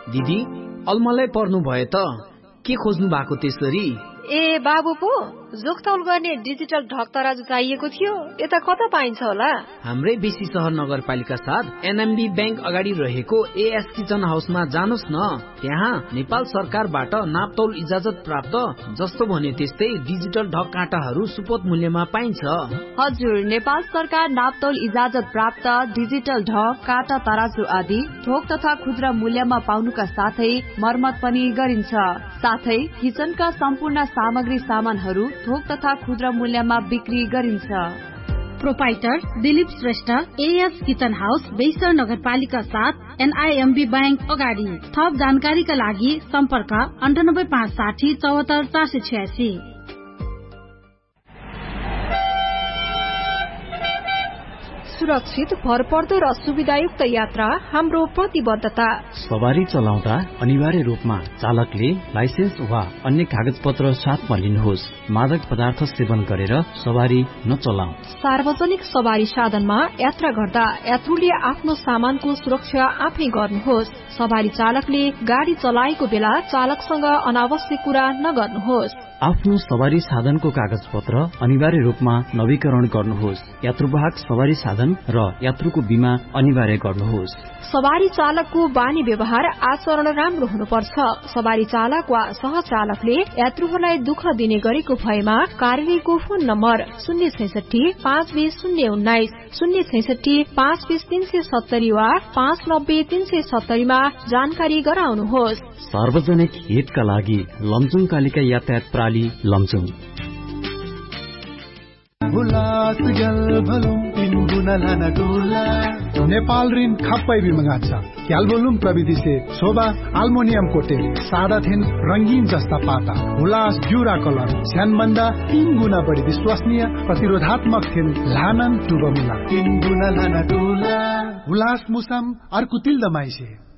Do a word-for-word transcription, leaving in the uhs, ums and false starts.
दिदी अलमलै पर्नु भयो त के खोज्नु भएको त्यसरी? ए बाबु पो जोखतौल गर्ने डिजिटल ढक तराजु चाहिएको थियो, यता कता पाइन्छ होला? हाम्रै बेसी सहर नगरपालिका साथ एनएमबी बैंक अगाडि रहेको एएस किचन हाउसमा जानुस् न। त्यहाँ नेपाल सरकारबाट नापतौल इजाजत प्राप्त जस्तो भने त्यस्तै डिजिटल ढक काँटाहरू सुपथ मूल्यमा पाइन्छ। हजुर, नेपाल सरकार नापतौल इजाजत प्राप्त डिजिटल ढक काँटा तराजु आदि थोक तथा खुद्रा मूल्यमा पाउनुका साथै मर्मत पनि गरिन्छ। साथै किचनका सम्पूर्ण सामग्री सामानहरू थोक तथा खुद्रा मूल्यमा बिक्री गरिन्छ। Proprietor Dilip Shrestha, as kitchen house, बेसर नगरपालिका साथ एनआईएमबी बैंक अगाडि। थप जानकारीका लागि सम्पर्क अन्ठानब्बे पाँच साठी चौहत्तर चार सय छयासी। सुरक्षित, भरपर्दो र सुविधायुक्त यात्रा हाम्रो प्रतिबद्धता। सवारी चलाउँदा अनिवार्य रूपमा चालकले लाइसेन्स वा अन्य कागज पत्र साथमा लिनुहोस्। मादक पदार्थ सेवन गरेर सवारी नचलाऊ। सार्वजनिक सवारी साधनमा यात्रा गर्दा यात्रुले आफ्नो सामानको सुरक्षा आफै गर्नुहोस्। सवारी चालकले गाडी चलाएको बेला चालकसँग अनावश्यक कुरा नगर्नुहोस्। आफ्नो सवारी साधनको कागज पत्र अनिवार्य रूपमा नवीकरण गर्नुहोस्। यात्रुवाहक सवारी साधन र यात्रुको बीमा अनिवार्य गर्नुहोस्। सवारी चालकको बानी व्यवहार आचरण राम्रो हुनुपर्छ। सवारी चालक वा सहचालकले यात्रुहरूलाई दुःख दिने गरेको भएमा कार्यालयको फोन नम्बर शून्य छैसठी पाँच बीस शून्य उन्नाइस, शून्य छैसठी पाँच बीस तीन सय सत्तरी वा पाँच नब्बे तीन सय सत्तरीमा जानकारी गराउनुहोस्। सार्वजनिक हितका लागि लमजुङ कालिका यातायात प्रणाली लमजुङ। नेपाल ऋण खप्पै बिमगा छ। क्यालबोलुम प्रविधि से शोभा अल्मोनियम कोटे सादा थिन रंगीन जस्ता पाता हुलास ज्यूरा कलर स्यानभन्दा तीन गुना बढी विश्वसनीय प्रतिरोधात्मक थिन लानन टुबमुला तीन गुना लाना टुला हुलास मुसम अर्कुतिल दमाइसे।